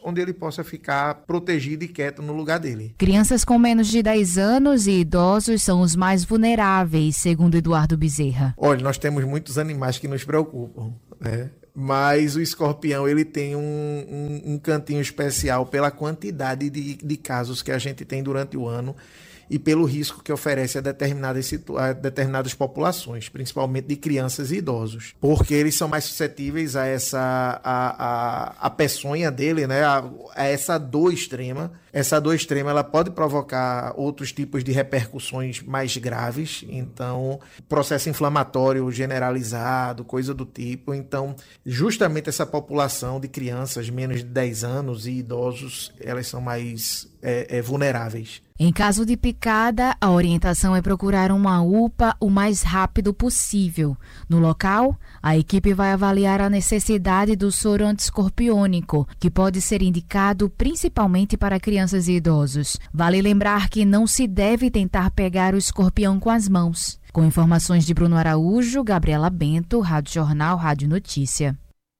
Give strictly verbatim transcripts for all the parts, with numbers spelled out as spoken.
onde ele possa ficar protegido e quieto no lugar dele. Crianças com menos de dez anos e idosos são os mais vulneráveis, segundo Eduardo Bezerra. Olha, nós temos muitos animais que nos preocupam, né? Mas o escorpião ele tem um, um, um cantinho especial pela quantidade de, de casos que a gente tem durante o ano e pelo risco que oferece a determinadas, a determinadas populações, principalmente de crianças e idosos, porque eles são mais suscetíveis a essa a, a, a peçonha dele, né? a, a essa dor extrema. Essa dor extrema ela pode provocar outros tipos de repercussões mais graves, então processo inflamatório generalizado, coisa do tipo. Então, justamente essa população de crianças menos de dez anos e idosos, elas são mais é, é, vulneráveis. Em caso de picada, a orientação é procurar uma U P A o mais rápido possível. No local, a equipe vai avaliar a necessidade do soro antiescorpiônico, que pode ser indicado principalmente para crianças e idosos. Vale lembrar que não se deve tentar pegar o escorpião com as mãos. Com informações de Bruno Araújo, Gabriela Bento, Rádio Jornal, Rádio Notícia.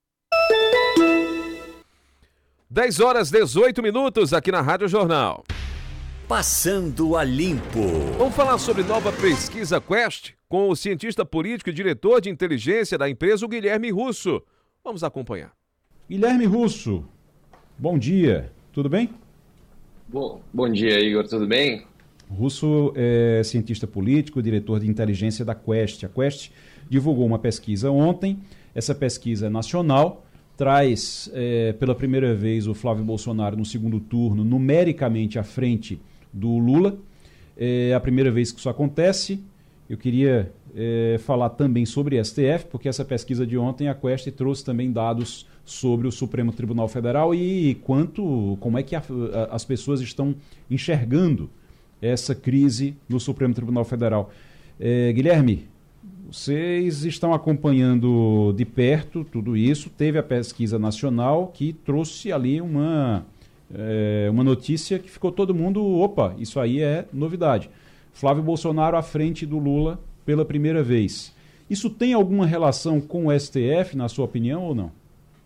dez horas e dezoito minutos aqui na Rádio Jornal. Passando a Limpo. Vamos falar sobre nova pesquisa Quest com o cientista político e diretor de inteligência da empresa, o Guilherme Russo. Vamos acompanhar. Guilherme Russo, bom dia, tudo bem? Bom, bom dia, Igor, tudo bem? Russo é cientista político, diretor de inteligência da Quest. A Quest divulgou uma pesquisa ontem, essa pesquisa é nacional, traz é, pela primeira vez o Flávio Bolsonaro no segundo turno, numericamente à frente do Lula. É a primeira vez que isso acontece. Eu queria é, falar também sobre S T F, porque essa pesquisa de ontem, a Quest trouxe também dados sobre o Supremo Tribunal Federal e quanto, como é que a, a, as pessoas estão enxergando essa crise no Supremo Tribunal Federal. É, Guilherme, vocês estão acompanhando de perto tudo isso. Teve a pesquisa nacional que trouxe ali uma, é, uma notícia que ficou todo mundo, opa, isso aí é novidade. Flávio Bolsonaro à frente do Lula pela primeira vez. Isso tem alguma relação com o S T F, na sua opinião, ou não?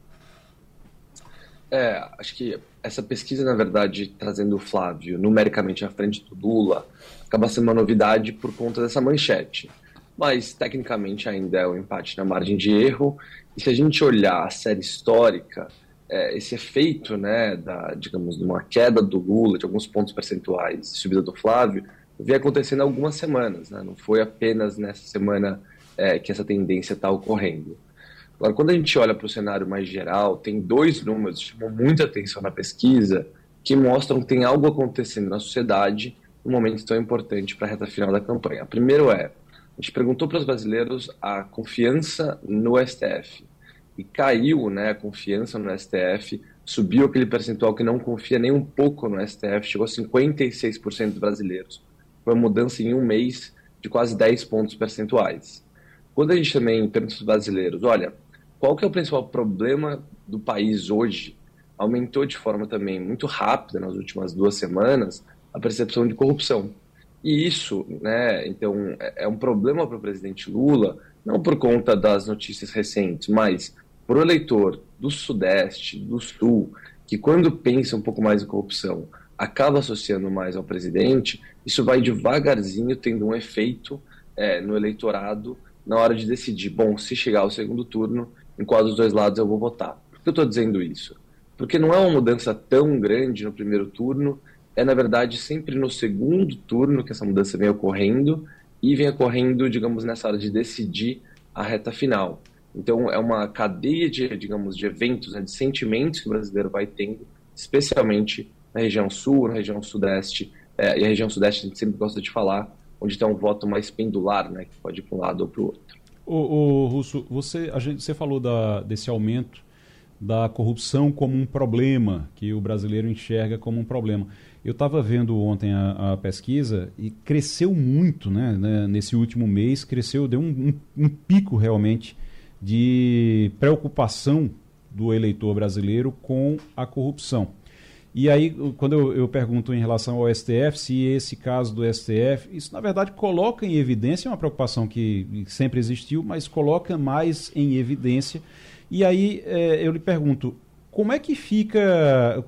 É, acho que essa pesquisa, na verdade, trazendo o Flávio numericamente à frente do Lula, acaba sendo uma novidade por conta dessa manchete. Mas, tecnicamente, ainda é um empate na margem de erro. E se a gente olhar a série histórica, é, esse efeito, né, da, digamos, de uma queda do Lula, de alguns pontos percentuais, subida do Flávio, vem acontecendo há algumas semanas, né? Não foi apenas nessa semana é, que essa tendência está ocorrendo. Agora, quando a gente olha para o cenário mais geral, tem dois números que chamam muita atenção na pesquisa, que mostram que tem algo acontecendo na sociedade num momento tão importante para a reta final da campanha. O primeiro é, a gente perguntou para os brasileiros a confiança no S T F, e caiu, né, a confiança no S T F, subiu aquele percentual que não confia nem um pouco no S T F, chegou a cinquenta e seis por cento dos brasileiros. Foi uma mudança em um mês de quase dez pontos percentuais. Quando a gente também pergunta para os brasileiros, olha, qual que é o principal problema do país hoje? Aumentou de forma também muito rápida nas últimas duas semanas a percepção de corrupção. E isso, né, então, é um problema para o presidente Lula, não por conta das notícias recentes, mas para o eleitor do Sudeste, do Sul, que quando pensa um pouco mais em corrupção, acaba associando mais ao presidente, isso vai devagarzinho tendo um efeito é, no eleitorado na hora de decidir, bom, se chegar ao segundo turno, em qual dos dois lados eu vou votar. Por que eu estou dizendo isso? Porque não é uma mudança tão grande no primeiro turno, é na verdade sempre no segundo turno que essa mudança vem ocorrendo e vem ocorrendo, digamos, nessa hora de decidir a reta final. Então é uma cadeia de, digamos, de eventos, né, de sentimentos que o brasileiro vai tendo, especialmente na região sul, na região sudeste, é, e a região sudeste a gente sempre gosta de falar, onde tem um voto mais pendular, né, que pode ir para um lado ou para o outro. Ô, ô, Russo, você, a gente, você falou da, desse aumento da corrupção como um problema, que o brasileiro enxerga como um problema. Eu estava vendo ontem a, a pesquisa e cresceu muito, né, né, nesse último mês, cresceu, deu um, um, um pico realmente de preocupação do eleitor brasileiro com a corrupção. E aí, quando eu, eu pergunto em relação ao S T F, se esse caso do S T F, isso na verdade coloca em evidência, é uma preocupação que sempre existiu, mas coloca mais em evidência. E aí é, eu lhe pergunto, como é que fica,